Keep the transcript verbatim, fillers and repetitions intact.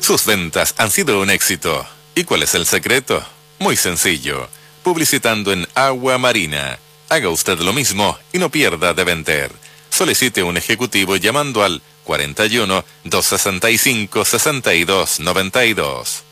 Sus ventas han sido un éxito. ¿Y cuál es el secreto? Muy sencillo. Publicitando en Agua Marina. Haga usted lo mismo y no pierda de vender. Solicite un ejecutivo llamando al cuarenta y uno, doscientos sesenta y cinco, sesenta y dos noventa y dos.